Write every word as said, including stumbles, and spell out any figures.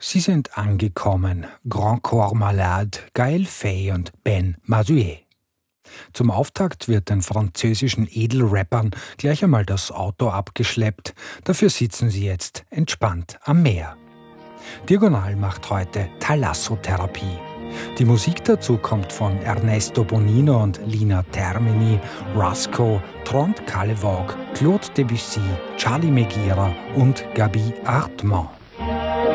Sie sind angekommen, Grand Corps Malade, Gaël Faye und Ben Mazuet. Zum Auftakt wird den französischen Edelrappern gleich einmal das Auto abgeschleppt, dafür sitzen sie jetzt entspannt am Meer. Diagonal macht heute Thalassotherapie. Die Musik dazu kommt von Ernesto Bonino und Lina Termini, Rusko, Trond Kallevåg, Claude Debussy, Charlie Megira und Gaby Hartman.